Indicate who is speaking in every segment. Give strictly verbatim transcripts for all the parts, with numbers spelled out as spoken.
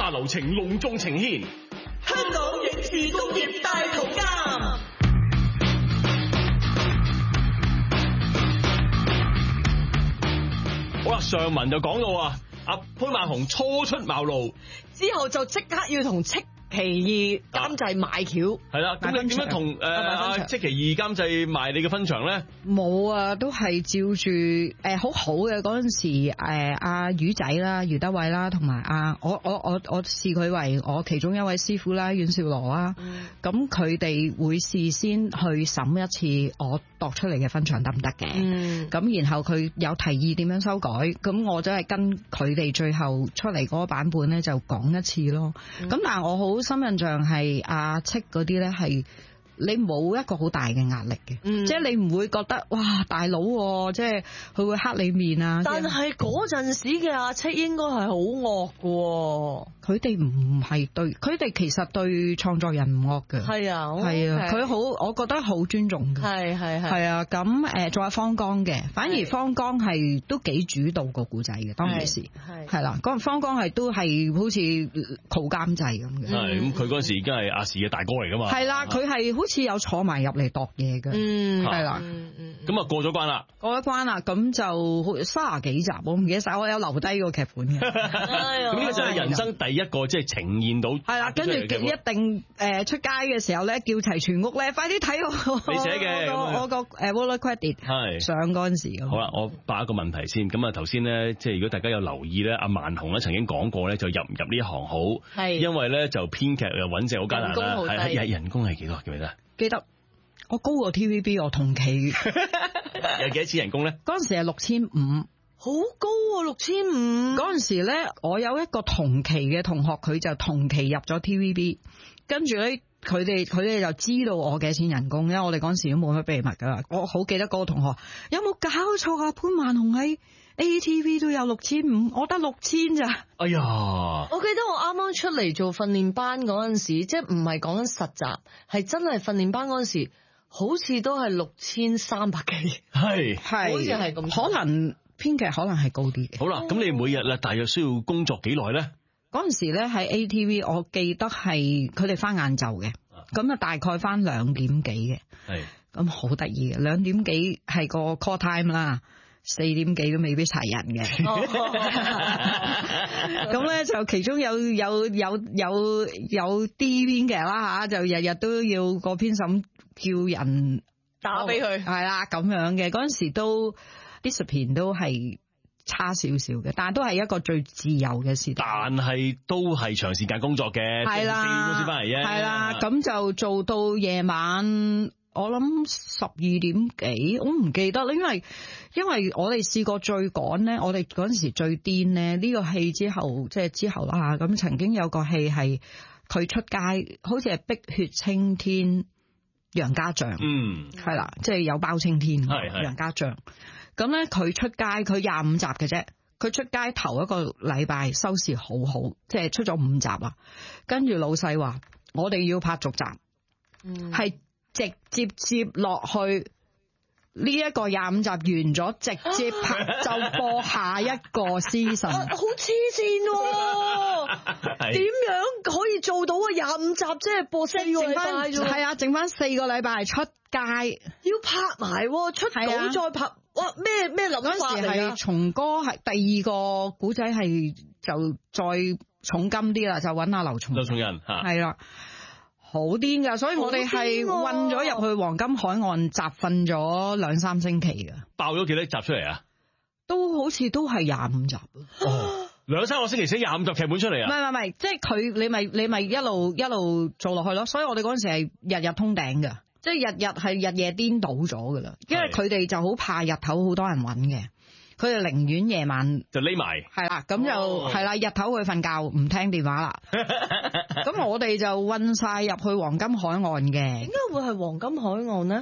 Speaker 1: 下留情隆重呈獻
Speaker 2: 香港影視工業大圖鑑。
Speaker 1: 好啦，上文就講到啊，阿潘萬雄初出茅廬
Speaker 3: 之後就即刻要同戚其義監製買橋，
Speaker 1: 係啦。咁你點樣同誒阿戚其義監製賣你嘅分場咧？
Speaker 4: 冇啊，都係照住誒好好嘅嗰陣時誒阿魚仔啦、余德偉啦，同埋阿我我我我視佢為我其中一位師傅啦，阮兆羅啦。咁佢哋會事先去審一次我度出嚟嘅分場得唔得嘅？咁、嗯、然後佢有提議點樣修改，咁我就係跟佢哋最後出嚟嗰個版本咧就講一次咯。咁、嗯、但係我好深印象係阿戚嗰啲咧係。你冇一個好大嘅壓力嘅、嗯，即係你唔會覺得哇大佬、啊，即係佢會黑你面啊！
Speaker 3: 但係嗰陣時嘅阿戚應該係好惡嘅，
Speaker 4: 佢哋唔係對，佢哋其實對創作人唔惡嘅，係啊，係啊，佢好，我覺得好尊重嘅，係係係啊，咁誒，仲有方剛嘅，反而方剛係都幾主導個故仔嘅，當其時係係啦，嗰方剛係都係好似靠監製咁嘅，
Speaker 1: 係咁佢嗰陣時已經係亞視嘅大哥嚟噶嘛，
Speaker 4: 係啦，佢係好。似有坐埋入嚟度嘢嘅，嗯，係啦，
Speaker 1: 咁啊過咗關啦，
Speaker 4: 過咗關啦，咁就三十幾集，我唔記得晒，我有留低個劇本嘅。
Speaker 1: 咁呢個就係人生第一個即係呈現到，
Speaker 4: 係啦，跟住一定誒出街嘅時候咧，叫齊全屋咧，快啲睇我，
Speaker 1: 你寫嘅，
Speaker 4: 我個誒 Wall Credit 係上嗰陣時。
Speaker 1: 好啦，我答一個問題先，咁啊頭先咧，即係如果大家有留意咧，阿萬雄咧曾經講過咧，就入唔入呢一行好，係因為咧就編劇又揾食好艱難啦，係係人工係幾多記唔記得？
Speaker 4: 記得我高過 T V B， 我同期
Speaker 1: 有幾多錢人工咧？
Speaker 4: 嗰陣時係六千五，
Speaker 3: 好高啊！六千五
Speaker 4: 嗰陣時咧，我有一個同期嘅同學，佢就同期入咗 T V B， 跟住咧佢哋佢哋就知道我幾多錢人工，因為我哋嗰陣時都冇乜秘密噶啦。我好記得嗰個同學有冇搞錯啊？潘萬雄喺 A T V 都有六千五，我得六千咋？
Speaker 1: 哎呀！
Speaker 3: 我記得我啱啱出嚟做訓練班嗰陣時，即係唔係講緊實習，係真係訓練班嗰陣時，好似都係六千三百幾，
Speaker 1: 係
Speaker 4: 係，
Speaker 3: 好似係咁，
Speaker 4: 可能編劇可能係高啲嘅。
Speaker 1: 好啦，咁你每日咧大約需要工作幾耐咧？
Speaker 4: 嗰陣時咧喺 A T V， 我記得係佢哋翻晏晝嘅，咁啊大概翻兩點幾嘅，係咁好得意嘅，兩點幾係個 call time 啦。四點幾都未必齊人嘅，咁咧就其中有有有有有啲編劇啦吓，就日日都要個編審叫人
Speaker 3: 打俾佢，
Speaker 4: 係啦咁樣嘅。嗰陣時都 discipline 都係差少少嘅，但係都係一個最自由嘅時代。
Speaker 1: 但係都係長時間工作嘅，係啦，四點鐘先翻嚟啫。
Speaker 4: 係啦，咁就做到夜晚。我諗十二點幾，我唔記得啦，因為因為我哋試過最趕咧，我哋嗰陣時最癲咧，呢個戲之後即係之後啦，咁曾經有個戲係佢出街，好似係碧血青天楊家將，嗯，係啦，即係有包青天楊家將，咁咧佢出街佢廿五集嘅啫，佢出街頭一個禮拜收視好好，即係出咗五集啦，跟住老細話我哋要拍續集，係、嗯。直接接落去呢一個廿五集完咗，直接拍就播下一個 season，
Speaker 3: 好黐線，點樣可以做到啊？廿五集即係播四個禮拜啫，
Speaker 4: 係啊，剩翻四個禮拜係出街，
Speaker 3: 要拍埋出稿再拍，哇咩咩諗法嚟㗎？
Speaker 4: 松哥係第二個古仔係就再重金啲啦，就揾阿劉松
Speaker 1: 劉松仁吓，
Speaker 4: 係啦。好癲噶，所以我哋係混咗入去黃金海岸集訓咗兩三星期噶。
Speaker 1: 爆咗幾多集出嚟啊？
Speaker 4: 都好似都係廿五集。
Speaker 1: 哦，兩三個星期寫廿五集劇本出嚟啊？
Speaker 4: 唔係唔係，即係佢你咪你咪一路一路做落去咯。所以我哋嗰陣時係日日通頂噶，即係日日係日夜顛倒咗噶啦。因為佢哋就好怕日頭好多人揾嘅。佢哋寧願夜晚
Speaker 1: 就匿埋，
Speaker 4: 係啦，咁就係啦，日頭去瞓覺，唔聽電話啦。咁我哋就運晒入去黃金海岸嘅。
Speaker 3: 點解會係黃金海岸呢？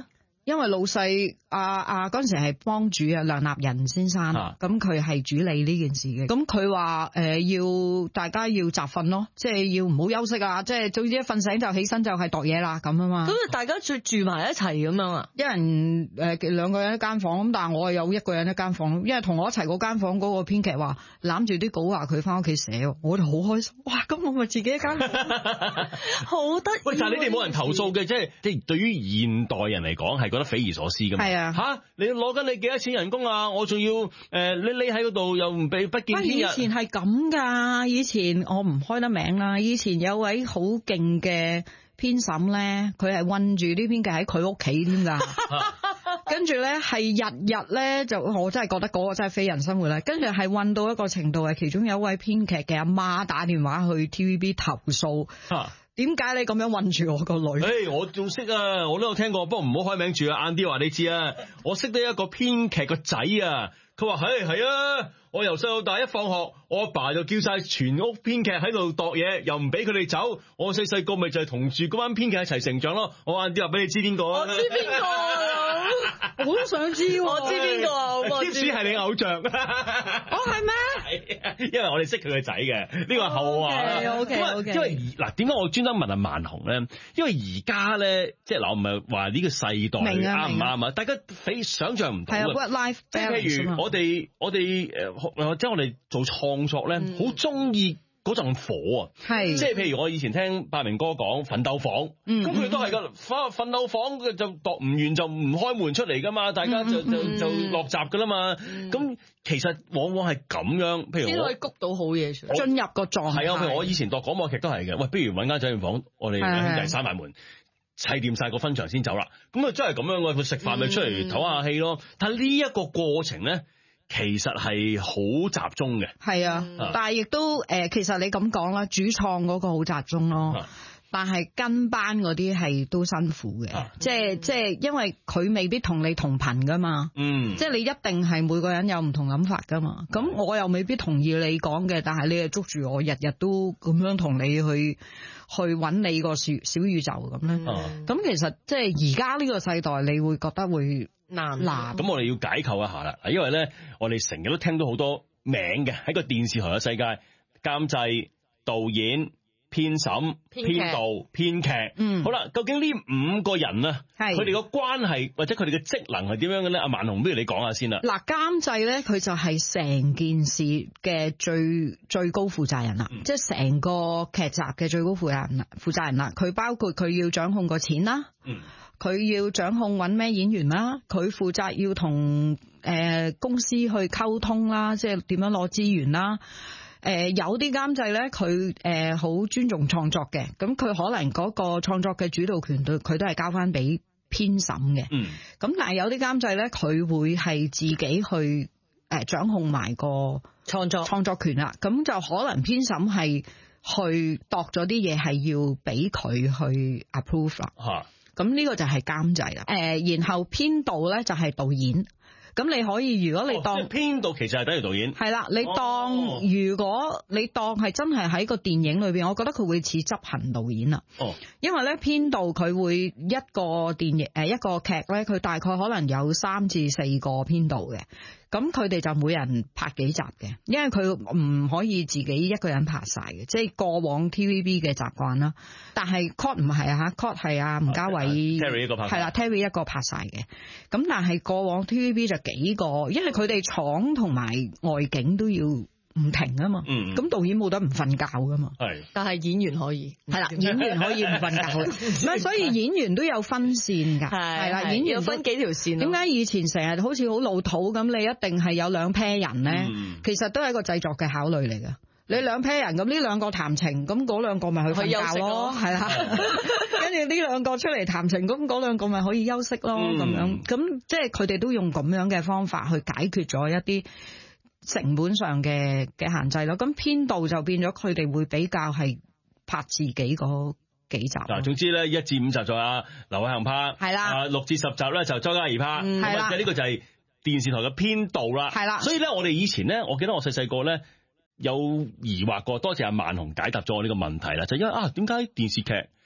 Speaker 4: 因為老細阿阿嗰陣時係幫主啊梁立仁先生，咁佢係主理呢件事嘅。咁佢話誒要大家要集訓咯，即係要唔好休息啊，即係總之一瞓醒就起身就係度嘢啦咁啊嘛。
Speaker 3: 咁大家住住埋一齊咁樣啊？
Speaker 4: 一人誒兩個人一間房，咁但係我有一個人一間房，因為同我一齊嗰間房嗰個編劇話攬住啲稿話佢翻屋企寫，我就好開心。哇！咁我咪自己一間房，
Speaker 3: 好得意。
Speaker 1: 喂，但係你哋冇人投訴嘅，即係即係對於現代人嚟講係覺得匪夷所思㗎嘛。係啊，嚇你攞緊你幾多錢人工啊？我仲要誒匿匿喺嗰度又唔俾不見天日。
Speaker 4: 以前係咁㗎，以前我唔開得名啦。以前有位好勁嘅編審咧，佢係韞住啲編劇喺佢屋企添㗎。跟住咧係日日咧就我真係覺得嗰個真係非人生活啦。跟住係韞到一個程度係，其中有一位編劇嘅阿媽打電話去 T V B 投訴。點解你咁樣韞住我個女？
Speaker 1: 誒，hey, 我仲識啊，我都有聽過，不過唔好開名住啊。晏啲話你知啊，我識得一個編劇個仔啊，佢話係係啊，我由細到大一放學，我阿爸就叫晒全屋編劇喺度度嘢，又唔俾佢哋走。我細細個咪就係同住嗰班編劇一齊成長咯。我晏啲話俾你知邊個啊？
Speaker 3: 我知邊個啊？
Speaker 4: 我都想知，
Speaker 3: 我知邊個啊？
Speaker 1: 我知係你偶像。
Speaker 4: 哦，係咩？
Speaker 1: 係啊，因為我哋識佢個仔嘅，呢個係後話。
Speaker 4: O K O K。
Speaker 1: 因為嗱，點解我專登問阿萬紅咧？因為而家咧，即係嗱，我唔係話呢個世代啱唔啱啊？大家非想象唔到啊。
Speaker 4: Work life balance。
Speaker 1: 即係譬如我哋我哋誒，即係我哋做創作咧，好中意嗰陣火啊！係，即係譬如我以前聽百鳴哥講奮鬥房，咁佢哋都係噶，翻奮鬥房就度唔完就唔開門出嚟噶嘛，大家就就就落閘噶啦嘛。咁其實往往係咁樣，譬如
Speaker 3: 先可以谷到好嘢出嚟，進
Speaker 4: 入個狀態。
Speaker 1: 係啊，譬如我以前度廣播劇都係嘅。喂，不如揾間酒店房，我哋兩兄弟閂埋門，砌掂晒個分場先走啦。咁啊，真係咁樣嘅，佢食飯咪出嚟唞下氣咯。但係呢一個過程咧，其實係好集中嘅。係啊，
Speaker 4: 嗯、但係亦都誒，其實你咁講啦，主創嗰個好集中咯。啊、但係跟班嗰啲係都辛苦嘅，啊、即係即係因為佢未必同你同頻噶嘛。嗯，即係你一定係每個人有唔同諗法噶嘛。咁、嗯、我又未必同意你講嘅，但係你又捉住我日日都咁樣同你去去揾你個小小宇宙咁咧。咁、嗯、其實即係而家呢個世代，你會覺得會難難。
Speaker 1: 咁我哋要解構一下啦，因為咧我哋成日都聽到好多名嘅喺個電視台嘅世界，監製、導演、編審、編導、編劇，嗯，好啦，究竟呢五個人啊，係佢哋個關係或者佢哋嘅職能係點樣嘅咧？阿萬紅，不如你講下先啦。
Speaker 4: 嗱，監製咧，佢就係成件事嘅最最高負責人啦，嗯、即係成個劇集嘅最高負責人負責人啦。佢包括佢要掌控個錢啦，嗯，佢要掌控揾咩演員啦，佢負責要同誒、呃、公司去溝通啦，即係點樣攞資源啦。誒、呃，有啲監製咧，佢誒好尊重創作嘅，咁佢可能嗰個創作嘅主導權對佢都係交翻俾編審嘅。嗯，咁但係有啲監製咧，佢會係自己去誒、呃、掌控埋個創作創作權啦。咁就可能編審係去度咗啲嘢，係要俾佢去 approve 啦。吓、啊，咁呢個就係監製啦。誒、呃，然後編導咧就係導演。咁你可以，如果你當
Speaker 1: 編導、哦、其實係等於導演，係
Speaker 4: 啦，你當、哦、如果你當係真係喺個電影裏邊，我覺得佢會似執行導演啦。哦，因為咧編導佢會一個電影誒一個劇咧，佢大概可能有三至四個編導嘅。咁佢哋就每人拍幾集嘅，因為佢唔可以自己一個人拍晒嘅，即係過往 T V B 嘅習慣啦。但係 Cot 唔係啊 Cot 係啊吳家偉
Speaker 1: Terry 一個拍，係啦
Speaker 4: Terry 一個拍晒嘅。咁但係過往 T V B 就幾個，因為佢哋廠同埋外景都要唔停啊嘛。嗯。咁導演冇得唔瞓覺噶嘛。係。但係演員可以。係啦，演員可以唔瞓覺嘅。唔係，所以演員都有分線㗎。係啦，演員有分幾條線。點解以前成日好似好老土咁？你一定係有兩 pair 人咧？嗯、其實都係一個製作嘅考慮嚟㗎。你兩 pair 人咁呢兩個談情，咁嗰兩個咪去瞓覺咯，係啦。跟住呢兩個出嚟談情，咁嗰兩個咪可以休息咯，咁、嗯、樣。咁即係佢哋都用咁樣嘅方法去解決咗一啲成本上嘅嘅限制咯。咁編導就變咗佢哋會比較係拍自己嗰幾集。
Speaker 1: 嗱，總之咧一至五集就阿劉偉恒拍，係啦。啊六至十集咧就周嘉怡拍，係啦、嗯。呢個就係電視台嘅編導啦，係啦。所以咧，我哋以前咧，我記得我細細個咧。有疑惑過，多謝阿萬紅解答咗我呢個問題啦。就因為啊，點解電視劇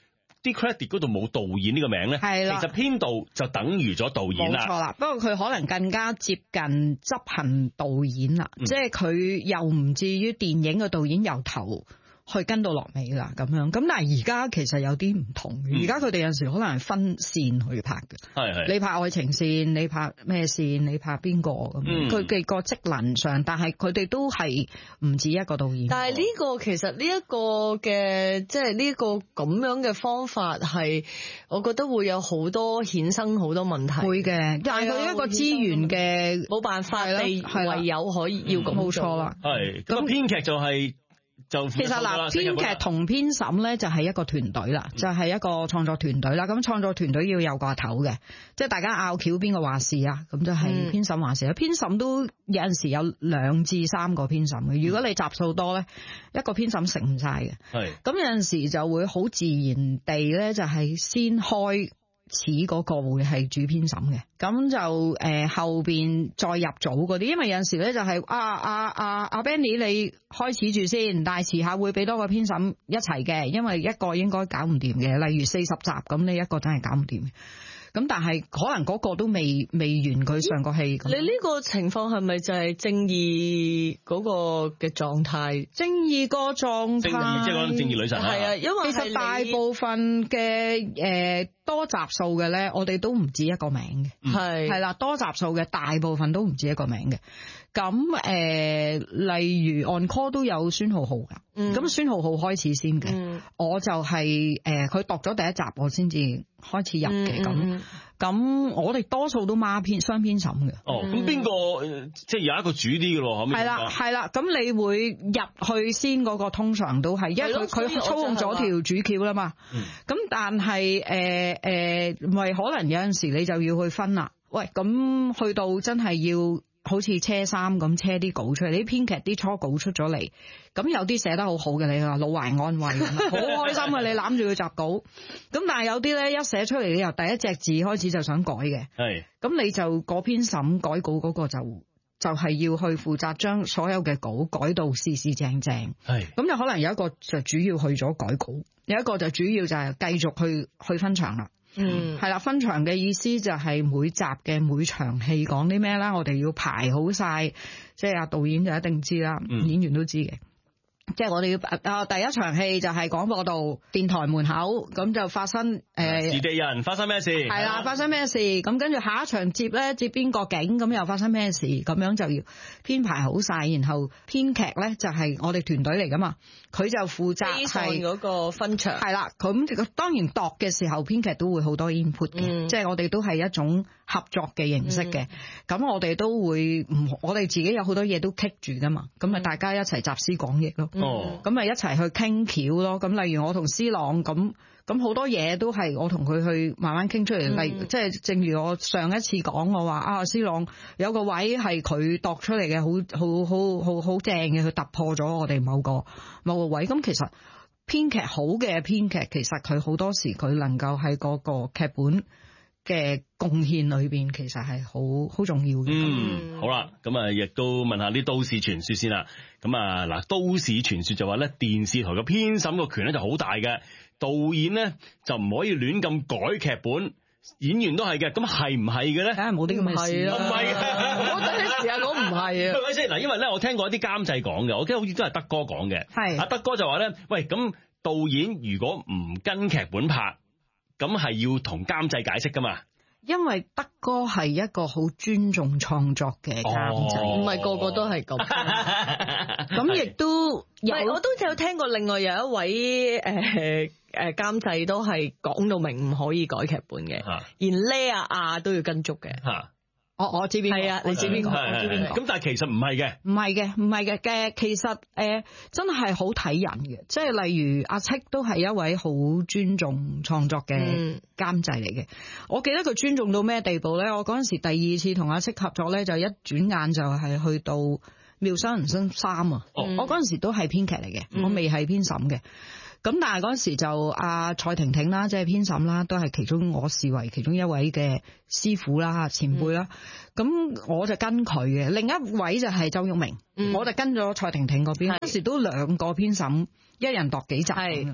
Speaker 1: 啲 credit 嗰度冇導演呢個名咧，係啦，其實編導就等於咗導演啦。
Speaker 4: 冇錯啦，不過佢可能更加接近執行導演啦，嗯、即係佢又唔至於電影嘅導演由頭去跟到落尾啦咁樣。咁但係而家其實有啲唔同，而家佢哋有陣時可能係分線去拍嘅，係係、嗯、你拍愛情線，你拍咩線，你拍邊個咁，佢嘅個職能上，但係佢哋都係唔止一個導演。
Speaker 3: 但係呢個其實呢一個嘅即係呢個咁樣嘅方法係，我覺得會有好多衍生好多問題。
Speaker 4: 會嘅，但係佢一個資源嘅
Speaker 3: 冇辦法，你唯有可以要咁
Speaker 4: 冇錯啦。
Speaker 1: 係咁編劇就係、是。就
Speaker 4: 其實嗱，編劇同編審咧就係一個團隊啦，就係、是、一個創作團隊啦。咁創作團隊要有個頭嘅，即係大家拗橋邊個話事啊？咁就係編審話事。編審都有陣時有兩至三個編審嘅。如果你集數多咧，一個編審食唔晒嘅。係咁有陣時就會好自然地咧，就係先開始嗰個會係主編審嘅，咁就誒、呃、後邊再入組嗰啲，因為有陣時咧就係、是、啊啊啊啊 Benny 你開始住先，但係遲下會俾多個編審一齊嘅，因為一個應該搞唔掂嘅，例如四十集咁，你一個真係搞唔掂嘅。咁但係可能嗰個都未未完佢上個戲。你
Speaker 3: 呢個情況係咪就係正義嗰個嘅狀態？
Speaker 4: 正義個狀態，
Speaker 1: 正義即係講正義女神。
Speaker 3: 係啊，因為
Speaker 4: 其實大部分嘅誒、呃、多集數嘅咧，我哋都唔止一個名嘅。係係啦，多集數嘅大部分都唔止一個名嘅。咁誒、呃，例如 on call 都有孫浩浩㗎。咁、嗯、孫浩浩開始先嘅、嗯，我就係、是、誒，佢、呃、讀咗第一集，我先至開始入嘅咁。咁、嗯、我哋多數都孖編雙編審嘅。
Speaker 1: 哦，咁邊個即係有一個主啲嘅咯？
Speaker 4: 係啦，係啦。咁你會入去先嗰個通常都係，因為佢佢操控咗條主橋啦嘛。咁、嗯、但係誒誒，咪、呃呃、可能有陣時你就要去分啦。喂，咁去到真係要。好似車衫咁車啲稿出嚟，啲編劇啲初稿出咗嚟，咁有啲寫得好好嘅，你話老懷安慰，好開心啊！你攬住佢集稿，咁但係有啲咧一寫出嚟，你由第一隻字開始就想改嘅，係，咁你就嗰編審改稿嗰個就就係、是、要去負責將所有嘅稿改到四四正正，係，咁就可能有一個就主要去咗改稿，有一個就主要就係繼續去去分場啦。嗯，係啦，分場嘅意思就係每集嘅每場戲講啲咩啦，我哋要排好晒，即係阿導演就一定知啦、嗯，演員都知嘅。即係我哋要啊，第一場戲就係廣播道電台門口，咁就發生誒，
Speaker 1: 時地人發生咩事？
Speaker 4: 係啦，發生咩事？咁跟住下一場接咧接邊個景，咁又發生咩事？咁樣就要編排好晒，然後編劇咧就係我哋團隊嚟噶嘛，佢就負責係
Speaker 3: 嗰個分場。係
Speaker 4: 啦，咁當然度嘅時候，編劇都會好多 input 嘅、嗯，即係我哋都係一種合作嘅形式嘅。咁、嗯、我哋都會唔，我哋自己有好多嘢都棘住噶嘛，咁咪大家一齊集思廣益咯。哦，咁咪一齊去傾橋咯。咁例如我同思朗咁，咁好多嘢都係我同佢去慢慢傾出嚟。例、嗯、即係正如我上一次講，我話啊，思朗有個位係佢度出嚟嘅，好好好好好正嘅，佢突破咗我哋某個某個位。咁其實編劇好嘅編劇，其實佢好多時佢能夠喺嗰個劇本嘅貢獻裏邊，其實係好好重要嘅。
Speaker 1: 嗯，好啦，咁啊，亦都問下啲都市傳說先啦。咁啊，嗱，都市傳說就話咧，電視台嘅編審個權咧就好大嘅，導演咧就唔可以亂咁改劇本，演員都係嘅。咁係唔係嘅咧？
Speaker 4: 梗係冇啲咁嘅事啦。
Speaker 1: 唔係，
Speaker 3: 我等你時間講唔係啊。
Speaker 1: 係咪先？嗱，因為咧，我聽過一啲監製講嘅，我記得好似都係德哥講嘅。係阿德哥就話咧，喂，咁導演如果唔跟劇本拍，咁係要同監製解釋噶嘛。
Speaker 4: 因為德哥係一個好尊重創作嘅監製，
Speaker 3: 唔係個個都係咁。
Speaker 4: 咁亦都有，
Speaker 3: 我都有聽過。另外有一位誒誒監製都係講到明唔可以改劇本嘅，連呢啊啊都要跟足嘅。我我知邊個係啊？你知邊個？我知邊個？
Speaker 1: 咁但係其實唔係嘅，
Speaker 4: 唔係嘅，唔係嘅嘅。其實誒、呃、真係好睇人嘅，即係例如阿戚都係一位好尊重創作嘅監製嚟嘅。我記得佢尊重到咩地步咧？我嗰陣時第二次同阿戚合作咧，就一轉眼就係去到妙手仁心三啊！嗯、我嗰陣時都係編劇嚟嘅，我未係編審嘅。咁但係嗰時就阿蔡婷婷啦，即係編審啦，都係其中我視為其中一位嘅師傅啦、前輩啦。咁、嗯、我就跟佢嘅，另一位就係周玉明，嗯、我就跟咗蔡婷婷嗰邊。嗰時都兩個編審，一人度幾集。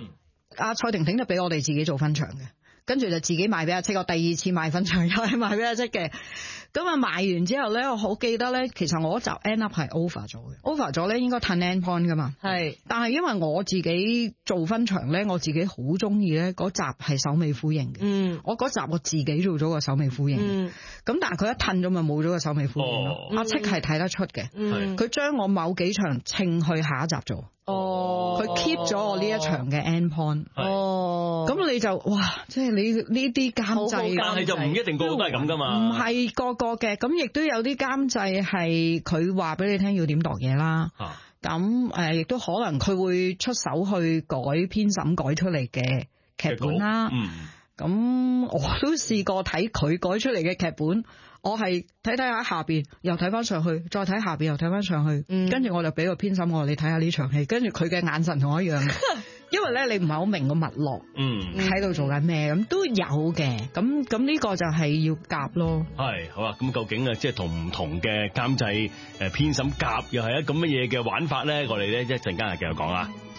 Speaker 4: 阿蔡婷婷就俾我哋自己做分場嘅，跟住就自己賣俾阿戚。我第二次賣分場又係賣俾阿戚嘅。咁啊賣完之後咧，我好記得咧，其實我嗰集 end up 係 over 咗嘅 ，over 咗咧應該褪 end point 噶嘛。係，但係因為我自己做分場咧，我自己好中意咧嗰集係首尾呼應嘅。嗯，我嗰集我自己做咗個首尾呼應。嗯，咁但係佢一褪咗咪冇咗個首尾呼應咯。阿戚係睇得出嘅。嗯，佢將我某幾場稱去下一集做。哦，佢 keep 咗我呢一場嘅 end point。哦，咁你就哇，即係你呢啲監製，
Speaker 1: 但係就唔一定個個都係咁噶嘛。
Speaker 4: 唔係個個嘅，咁亦都有啲監製係佢話俾你聽要點度嘢啦。咁誒，亦都可能佢會出手去改編審改出嚟嘅劇本啦。嗯，咁我都試過睇佢改出嚟嘅劇本。我係睇睇下下邊，又睇翻上去，再睇下邊，又睇翻上去，跟住、嗯、我就俾個編審我，你睇下呢場戲，跟住佢嘅眼神同我一樣，因為咧你唔係好明個脈絡，喺度做緊咩，咁都有嘅，咁咁呢個就係要夾咯。
Speaker 1: 係好啦，咁究竟啊，即係同唔同嘅監製誒編審夾又係一咁乜嘢嘅玩法咧？我哋咧一陣間係繼續講啦。